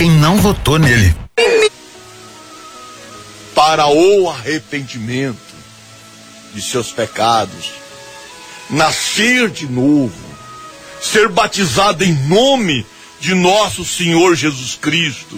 quem não votou nele. Para o arrependimento de seus pecados, nascer de novo, ser batizado em nome de nosso Senhor Jesus Cristo,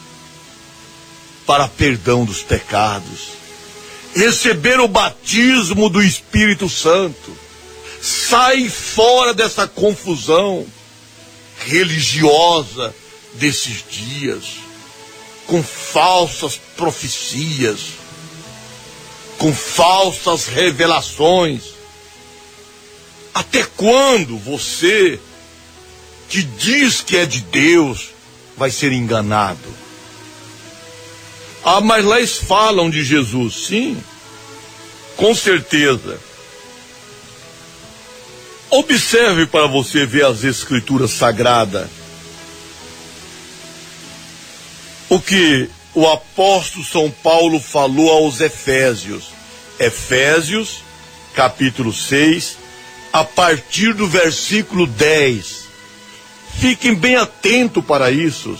para perdão dos pecados, receber o batismo do Espírito Santo. Sai fora dessa confusão religiosa desses dias, com falsas profecias, com falsas revelações. Até quando você, que diz que é de Deus, vai ser enganado? Ah, mas lá eles falam de Jesus. Sim, com certeza. Observe para você ver as Escrituras Sagradas. O que o apóstolo São Paulo falou aos Efésios. Efésios, capítulo 6, a partir do versículo 10. Fiquem bem atentos para isso.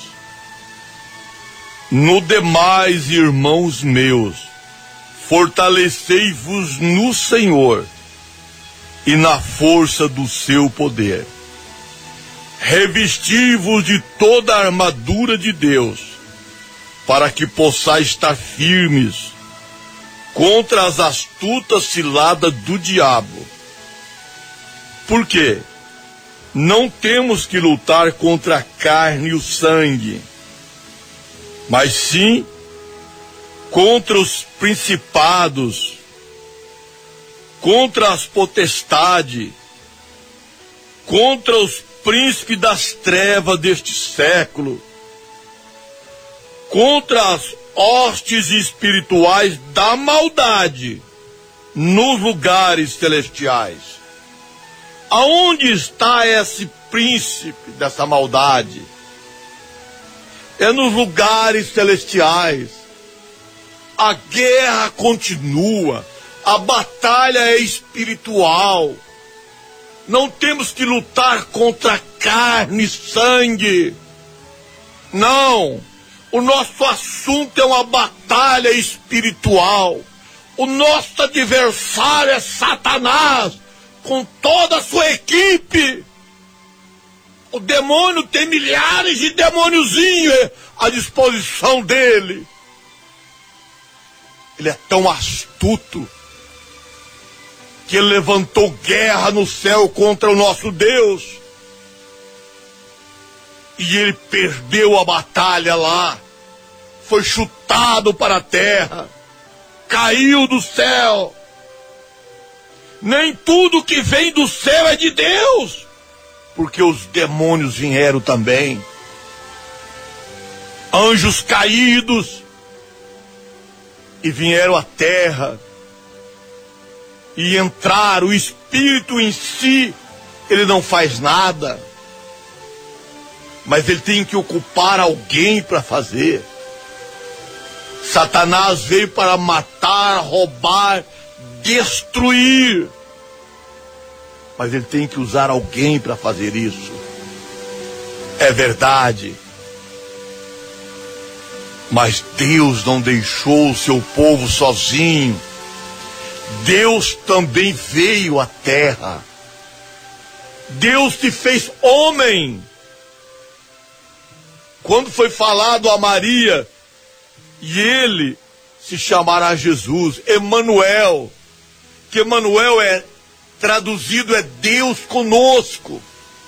No demais, irmãos meus, fortalecei-vos no Senhor e na força do seu poder. Revesti-vos de toda a armadura de Deus, para que possais estar firmes contra as astutas ciladas do diabo. Por quê? Não temos que lutar contra a carne e o sangue, mas sim contra os principados, contra as potestades, contra os príncipes das trevas deste século, contra as hostes espirituais da maldade nos lugares celestiais. Aonde está esse príncipe dessa maldade? É nos lugares celestiais. A guerra continua. A batalha é espiritual. Não temos que lutar contra carne e sangue. Não. O nosso assunto é uma batalha espiritual. O nosso adversário é Satanás, com toda a sua equipe. O demônio tem milhares de demôniozinhos à disposição dele. Ele é tão astuto que ele levantou guerra no céu contra o nosso Deus. E ele perdeu a batalha lá. Foi chutado para a terra. Caiu do céu. Nem tudo que vem do céu é de Deus, porque os demônios vieram também. Anjos caídos. E vieram à terra. E entraram. O espírito em si, ele não faz nada. Mas ele tem que ocupar alguém para fazer. Satanás veio para matar, roubar, destruir. Mas ele tem que usar alguém para fazer isso. É verdade. Mas Deus não deixou o seu povo sozinho. Deus também veio à terra. Deus te fez homem. Quando foi falado a Maria, e ele se chamará Jesus, Emanuel, que Emanuel é traduzido é Deus conosco.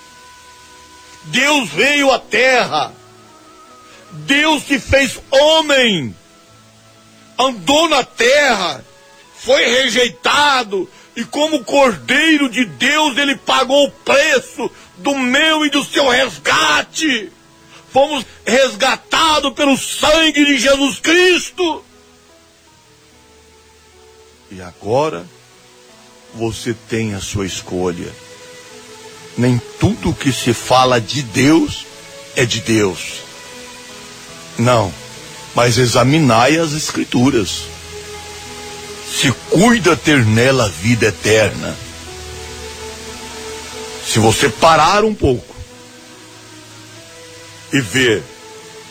Deus veio à terra. Deus se fez homem. Andou na terra. Foi rejeitado. E como Cordeiro de Deus, ele pagou o preço do meu e do seu resgate. Fomos resgatados pelo sangue de Jesus Cristo. E agora você tem a sua escolha. Nem tudo que se fala de Deus é de Deus. Não, mas examinai as Escrituras. Se cuida ter nela a vida eterna. Se você parar um pouco e ver